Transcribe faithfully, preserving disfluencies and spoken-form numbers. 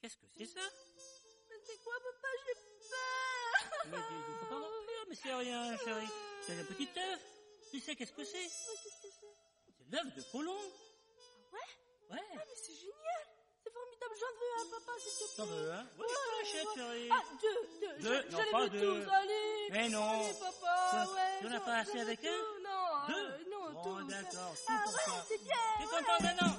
Qu'est-ce que c'est ça? Mais c'est quoi, papa? J'ai peur. Mais il faut pas mentir, mais c'est rien, chérie. C'est un petit œuf. Tu sais qu'est-ce que c'est? Mais qu'est-ce que c'est? C'est l'œuf de Colomb. Ah ouais? Ouais. Ah, mais c'est génial. C'est formidable. J'en veux un, papa, s'il te plaît. T'en veux un? Oui, Ouais, je l'achète, ouais. chérie. Ah, deux, deux. Deux? Je, Non, je les pas veux deux. tous, allez. Mais non. Allez, papa, Tu- ouais. tu en as j'en- pas assez j'en veux avec un? tout. Non, Deux? euh, non, Bon, tout. d'accord, tout Ah pour ouais, toi. c'est bien. T'es ouais. content maintenant?